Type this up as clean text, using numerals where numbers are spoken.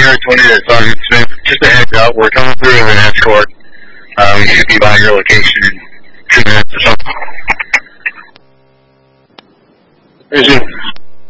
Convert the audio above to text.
January 20th, Sergeant Smith. Just a heads up, we're coming through with an escort. We should be by your location in 2 minutes or something. Resume.